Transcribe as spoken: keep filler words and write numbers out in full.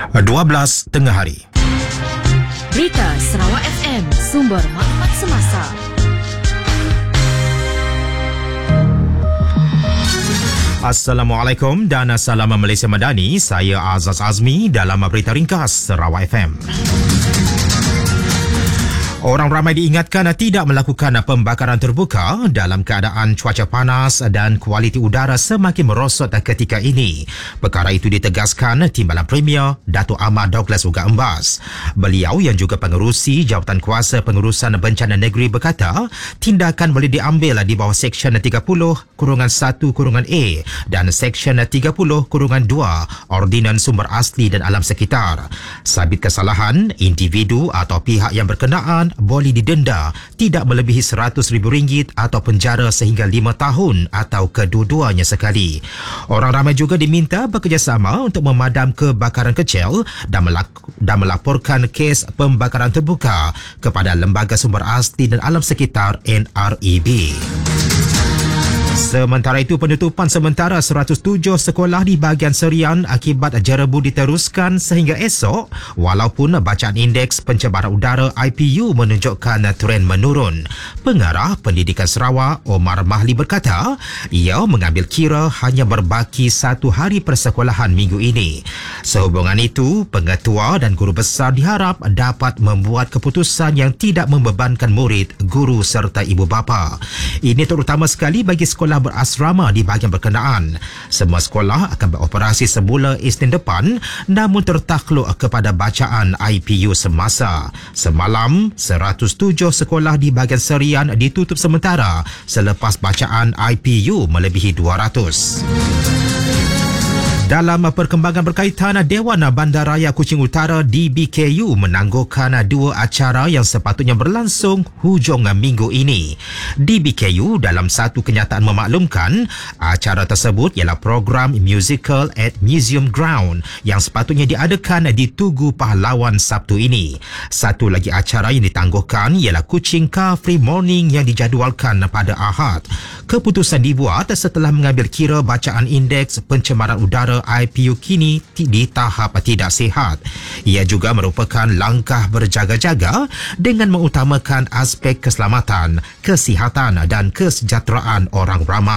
dua belas tengah hari. Berita Sarawak F M, sumber maklumat semasa. Assalamualaikum dan salam Malaysia Madani. Saya Azaz Azmi dalam berita ringkas Sarawak F M. Orang ramai diingatkan tidak melakukan pembakaran terbuka dalam keadaan cuaca panas dan kualiti udara semakin merosot ketika ini. Perkara itu ditegaskan Timbalan Premier Datuk Ahmad Douglas Uga Embas. Beliau yang juga pengerusi Jawatan Kuasa Pengurusan Bencana Negeri berkata, tindakan boleh diambil di bawah Seksyen tiga puluh satu A dan Seksyen tiga puluh dua Ordinans Sumber Asli dan Alam Sekitar. Sabit kesalahan, individu atau pihak yang berkenaan boleh didenda tidak melebihi seratus ribu ringgit atau penjara sehingga lima tahun atau kedua-duanya sekali. Orang ramai juga diminta bekerjasama untuk memadam kebakaran kecil dan, melak- dan melaporkan kes pembakaran terbuka kepada Lembaga Sumber Asli dan Alam Sekitar N R E B. Sementara itu, penutupan sementara seratus tujuh sekolah di bahagian Serian akibat jerebu diteruskan sehingga esok walaupun bacaan indeks pencemaran udara I P U menunjukkan tren menurun. Pengarah Pendidikan Sarawak Omar Mahli berkata, ia mengambil kira hanya berbaki satu hari persekolahan minggu ini. Sehubungan itu, pengetua dan guru besar diharap dapat membuat keputusan yang tidak membebankan murid, guru serta ibu bapa. Ini terutama sekali bagi sekolah berasrama di bahagian berkenaan. Semua sekolah akan beroperasi semula Isnin depan namun tertakluk kepada bacaan I P U semasa. Semalam, seratus tujuh sekolah di bahagian Serian ditutup sementara selepas bacaan I P U melebihi dua ratus. Dalam perkembangan berkaitan, Dewan Bandaraya Kuching Utara D B K U menangguhkan dua acara yang sepatutnya berlangsung hujung minggu ini. D B K U dalam satu kenyataan memaklumkan acara tersebut ialah program musical at Museum Ground yang sepatutnya diadakan di Tugu Pahlawan Sabtu ini. Satu lagi acara yang ditangguhkan ialah Kuching Car Free Morning yang dijadualkan pada Ahad. Keputusan dibuat setelah mengambil kira bacaan indeks pencemaran udara I P U kini di tahap tidak sihat. Ia juga merupakan langkah berjaga-jaga dengan mengutamakan aspek keselamatan, kesihatan dan kesejahteraan orang ramai.